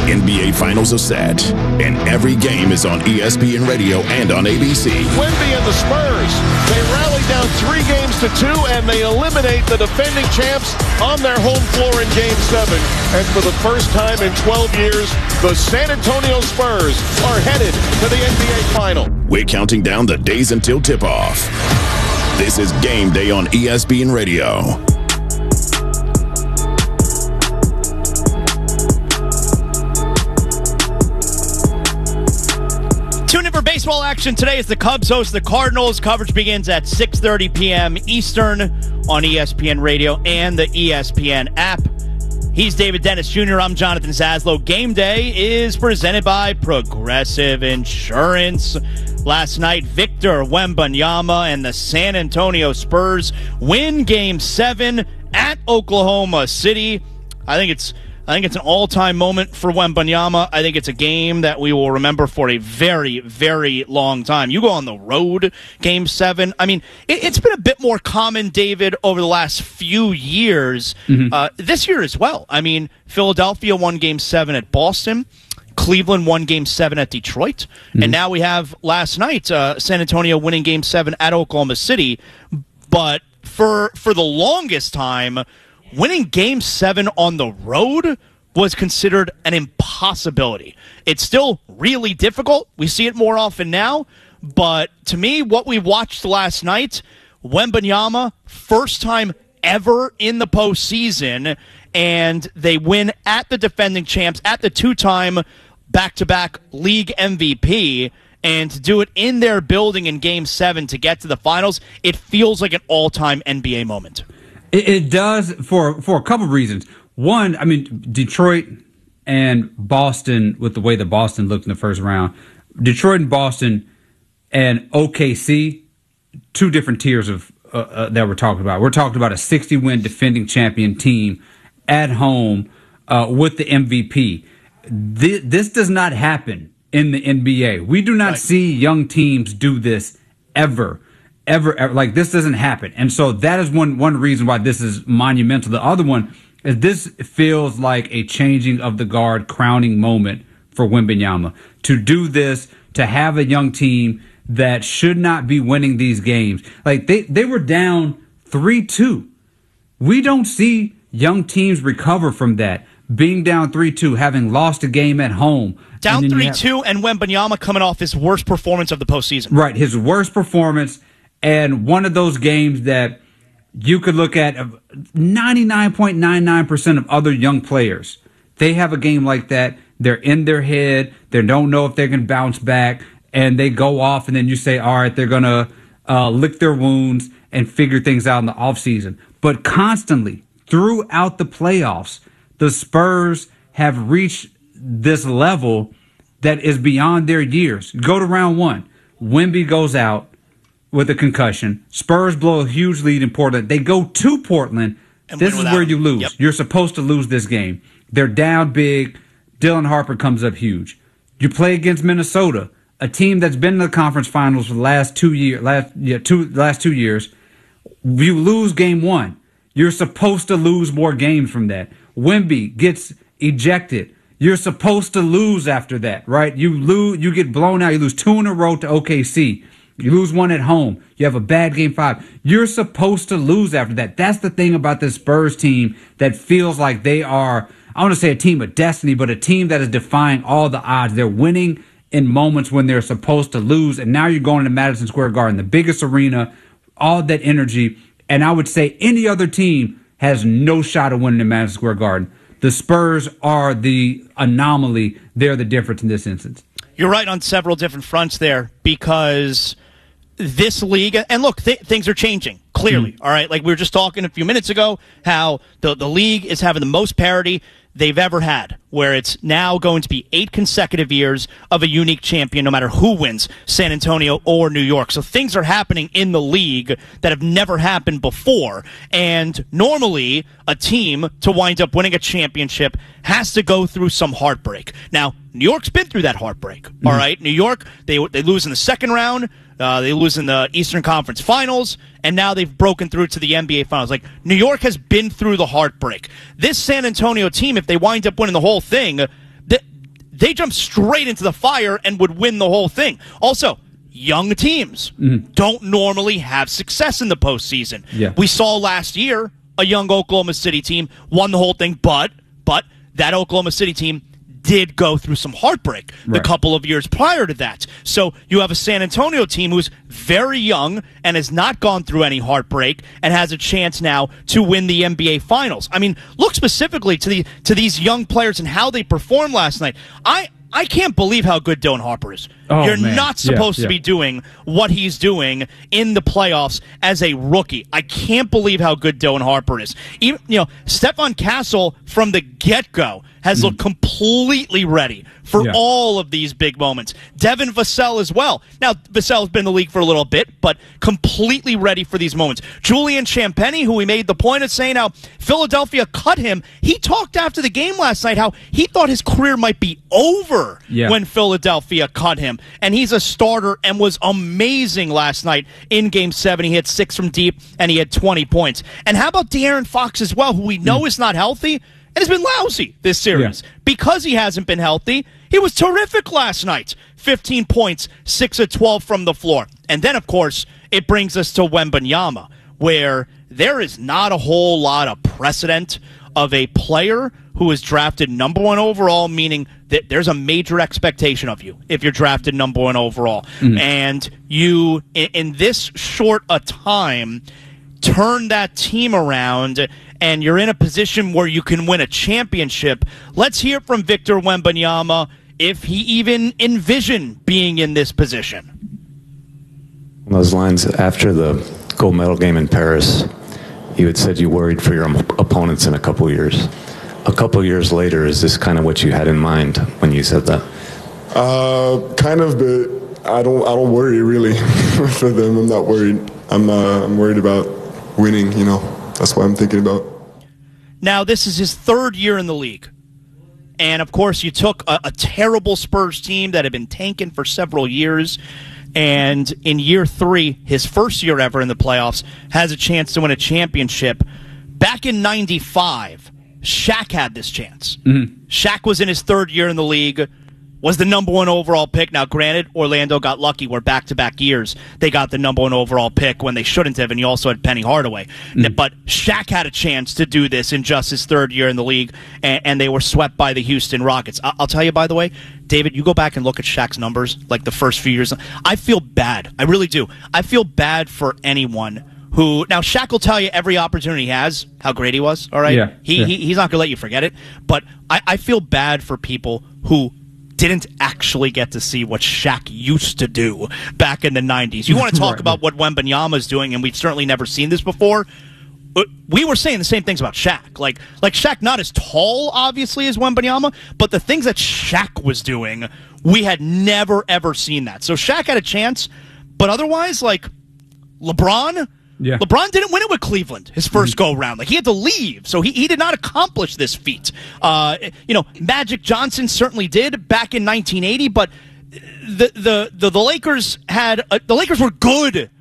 NBA Finals are set, and every game is on ESPN Radio and on ABC. Wemby and the Spurs, they rally down 3-2, and they eliminate the defending champs on their home floor in Game 7. And for the first time in 12 years, the San Antonio Spurs are headed to the NBA Final. We're counting down the days until tip-off. This is Game Day on ESPN Radio. Tune in for baseball action today as the Cubs host the Cardinals. Coverage begins at 6:30 p.m. Eastern on ESPN Radio and the ESPN app. He's David Dennis Jr. I'm Jonathan Zaslow. Game Day is presented by Progressive Insurance. Last night, Victor Wembanyama and the San Antonio Spurs win Game 7 at Oklahoma City. I think it's an all-time moment for Wembanyama. I think it's a game that we will remember for a very, very long time. You go on the road, Game 7. I mean, it's been a bit more common, David, over the last few years. This year as well. I mean, Philadelphia won Game 7 at Boston. Cleveland won Game 7 at Detroit. And now we have, last night, San Antonio winning Game 7 at Oklahoma City. But for the longest time, winning Game 7 on the road was considered an impossibility. It's still really difficult. We see it more often now. But to me, what we watched last night, Wembanyama, first time ever in the postseason, and they win at the defending champs, at the two-time back-to-back league MVP, and to do it in their building in Game 7 to get to the finals, it feels like an all-time NBA moment. It does for a couple of reasons. One, I mean, Detroit and Boston, with the way that Boston looked in the first round, Detroit and Boston and OKC, two different tiers of that we're talking about. We're talking about a 60-win defending champion team at home with the MVP. This does not happen in the NBA. We do not see young teams do this ever. Like, this doesn't happen. And so that is one reason why this is monumental. The other one is this feels like a changing of the guard crowning moment for Wembanyama. To do this, to have a young team that should not be winning these games. Like, they were down 3-2. We don't see young teams recover from that. Being down 3-2, having lost a game at home. Down 3-2, and Wembanyama coming off his worst performance of the postseason. Right, his worst performance. And one of those games that you could look at, 99.99% of other young players, they have a game like that. They're in their head. They don't know if they can bounce back. And they go off, and then you say, all right, they're going to lick their wounds and figure things out in the offseason. But constantly, throughout the playoffs, the Spurs have reached this level that is beyond their years. Go to round one. Wemby goes out with a concussion. Spurs blow a huge lead in Portland. They go to Portland. And this is where you lose. Yep. You're supposed to lose this game. They're down big. Dylan Harper comes up huge. You play against Minnesota, a team that's been in the conference finals for the last 2 years. Last 2 years. You lose game one. You're supposed to lose more games from that. Wemby gets ejected. You're supposed to lose after that, right? You get blown out. You lose 2 in a row to OKC. You lose one at home. You have a bad Game 5. You're supposed to lose after that. That's the thing about this Spurs team that feels like they are, I want to say a team of destiny, but a team that is defying all the odds. They're winning in moments when they're supposed to lose. And now you're going to Madison Square Garden, the biggest arena, all that energy. And I would say any other team has no shot of winning in Madison Square Garden. The Spurs are the anomaly. They're the difference in this instance. You're right on several different fronts there, because this league, and look, things are changing, clearly, all right? Like we were just talking a few minutes ago, how the league is having the most parity they've ever had, where it's now going to be 8 consecutive years of a unique champion, no matter who wins, San Antonio or New York. So things are happening in the league that have never happened before. And normally, a team to wind up winning a championship has to go through some heartbreak. Now, New York's been through that heartbreak, all right? New York, they lose in the second round. They lose in the Eastern Conference Finals, and now they've broken through to the NBA Finals. Like, New York has been through the heartbreak. This San Antonio team, if they wind up winning the whole thing, they jump straight into the fire and would win the whole thing. Also, young teams don't normally have success in the postseason. Yeah. We saw last year a young Oklahoma City team won the whole thing, but that Oklahoma City team did go through some heartbreak the couple of years prior to that. So you have a San Antonio team who's very young and has not gone through any heartbreak and has a chance now to win the NBA Finals. I mean, look specifically to these young players and how they performed last night. I can't believe how good Dylan Harper is. You're not supposed to be doing what he's doing in the playoffs as a rookie. I can't believe how good Dylan Harper is. Even, Stephon Castle from the get-go has looked completely ready for all of these big moments. Devin Vassell as well. Now, Vassell's been in the league for a little bit, but completely ready for these moments. Julian Champagnie, who we made the point of saying how Philadelphia cut him, he talked after the game last night how he thought his career might be over when Philadelphia cut him. And he's a starter and was amazing last night in Game 7. He hit 6 from deep, and he had 20 points. And how about De'Aaron Fox as well, who we know is not healthy and has been lousy this series. Because he hasn't been healthy, he was terrific last night. 15 points, 6 of 12 from the floor. And then, of course, it brings us to Wembanyama, where there is not a whole lot of precedent of a player who is drafted number 1 overall, meaning that there's a major expectation of you if you're drafted number 1 overall. And you, in this short a time, turn that team around, and you're in a position where you can win a championship. Let's hear from Victor Wembanyama if he even envisioned being in this position. On those lines, after the gold medal game in Paris, you had said you worried for your opponents in a couple years. A couple years later, is this kind of what you had in mind when you said that? Kind of, but I don't worry really for them. I'm not worried. I'm worried about winning. That's what I'm thinking about. Now, this is his 3rd year in the league. And, of course, you took a terrible Spurs team that had been tanking for several years. And in year 3, his first year ever in the playoffs, has a chance to win a championship. Back in 95, Shaq had this chance. Shaq was in his 3rd year in the league, was the number 1 overall pick. Now, granted, Orlando got lucky where back-to-back years they got the number 1 overall pick when they shouldn't have, and you also had Penny Hardaway. But Shaq had a chance to do this in just his 3rd year in the league, and they were swept by the Houston Rockets. I'll tell you, by the way, David, you go back and look at Shaq's numbers, like the first few years. I feel bad. I really do. I feel bad for anyone who, now Shaq will tell you every opportunity he has how great he was, all right? He's not going to let you forget it. But I feel bad for people who didn't actually get to see what Shaq used to do back in the 90s. You want to talk about what Wembanyama's doing, and we've certainly never seen this before. We were saying the same things about Shaq. Like Shaq, not as tall, obviously, as Wembanyama, but the things that Shaq was doing, we had never, ever seen that. So Shaq had a chance, but otherwise, LeBron... LeBron didn't win it with Cleveland his first go-round. He had to leave, so he did not accomplish this feat. Magic Johnson certainly did back in 1980, but the Lakers had the Lakers were good